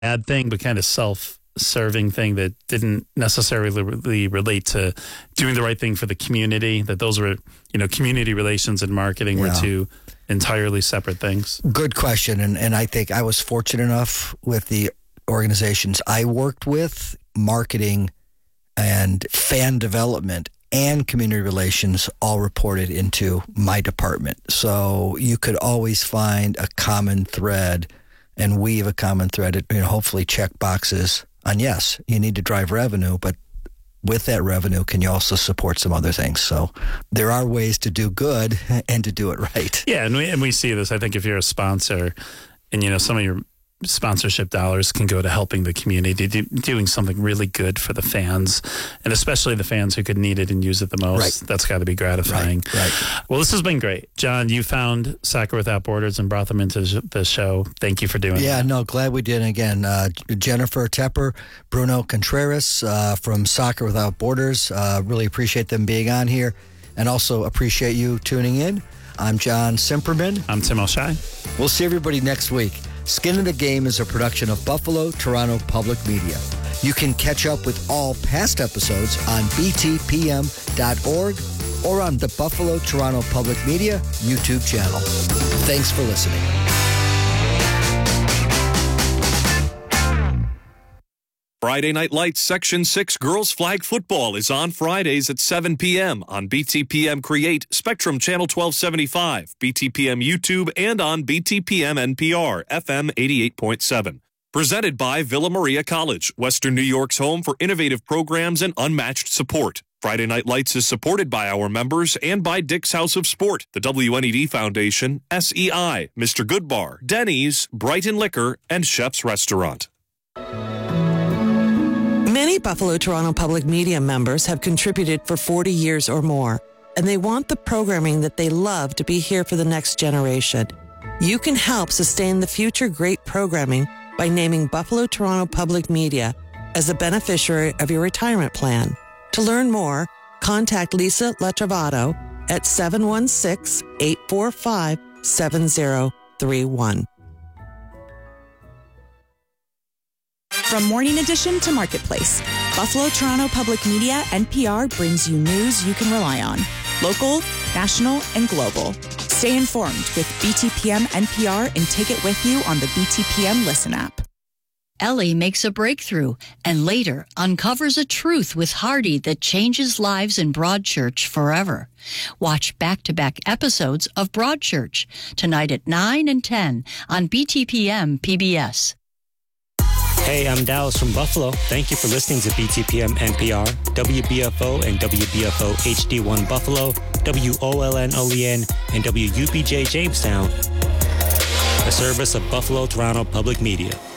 ad thing, but kind of self-serving thing that didn't necessarily relate to doing the right thing for the community, that those were, community relations and marketing were two entirely separate things? Good question. And I think I was fortunate enough with the organizations I worked with, marketing and fan development and community relations all reported into my department. So you could always find a common thread and weave a common thread, hopefully check boxes on, yes, you need to drive revenue, but with that revenue, can you also support some other things? So there are ways to do good and to do it right. Yeah, and we see this. I think if you're a sponsor and, some of your sponsorship dollars can go to helping the community, doing something really good for the fans, and especially the fans who could need it and use it the most. Right. That's got to be gratifying. Right. Well, this has been great. John, you found Soccer Without Borders and brought them into the show. Thank you for doing that. Yeah, no, glad we did. And again, Jennifer Tepper, Bruno Contreras from Soccer Without Borders. Really appreciate them being on here and also appreciate you tuning in. I'm John Simperman. I'm Tim O'Shea. We'll see everybody next week. Skin in the Game is a production of Buffalo Toronto Public Media. You can catch up with all past episodes on btpm.org or on the Buffalo Toronto Public Media YouTube channel. Thanks for listening. Friday Night Lights Section 6 Girls Flag Football is on Fridays at 7 p.m. on BTPM Create, Spectrum Channel 1275, BTPM YouTube, and on BTPM NPR, FM 88.7. Presented by Villa Maria College, Western New York's home for innovative programs and unmatched support. Friday Night Lights is supported by our members and by Dick's House of Sport, the WNED Foundation, SEI, Mr. Goodbar, Denny's, Brighton Liquor, and Chef's Restaurant. Many Buffalo Toronto Public Media members have contributed for 40 years or more, and they want the programming that they love to be here for the next generation. You can help sustain the future great programming by naming Buffalo Toronto Public Media as a beneficiary of your retirement plan. To learn more, contact Lisa Letrovato at 716-845-7031. From Morning Edition to Marketplace, Buffalo Toronto Public Media NPR brings you news you can rely on. Local, national, and global. Stay informed with BTPM NPR and take it with you on the BTPM Listen app. Ellie makes a breakthrough and later uncovers a truth with Hardy that changes lives in Broadchurch forever. Watch back-to-back episodes of Broadchurch tonight at 9 and 10 on BTPM PBS. Hey, I'm Dallas from Buffalo. Thank you for listening to BTPM NPR, WBFO and WBFO HD1 Buffalo, WOLN OEN, and WUPJ Jamestown, a service of Buffalo Toronto Public Media.